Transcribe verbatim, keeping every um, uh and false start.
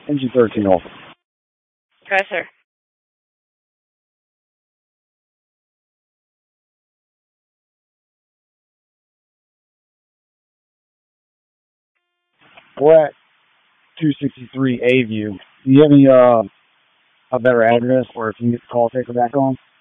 Engine thirteen off. Okay, sir. We're at two sixty-three A View. Do you have any, uh, a better address or if you can get the call taker back on?